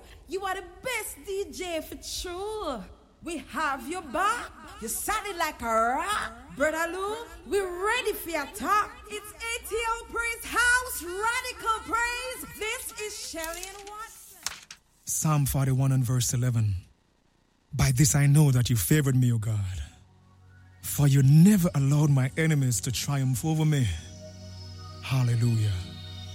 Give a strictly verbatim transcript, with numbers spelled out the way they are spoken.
You are the best D J for sure. We have your back. You solid like a rock. Brother Lou, we're ready for your talk. It's A T L Praise House, Radical Praise. This is Shelly and Watson. Psalm forty-one and verse eleven. By this I know that you favored me, O God, for you never allowed my enemies to triumph over me. Hallelujah.